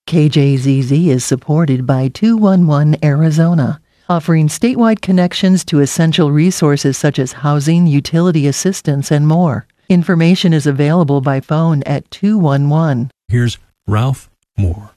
KJZZ is supported by 211 Arizona, offering statewide connections to essential resources such as housing, utility assistance, and more. Information is available by phone at 211. Here's Ralph Moore.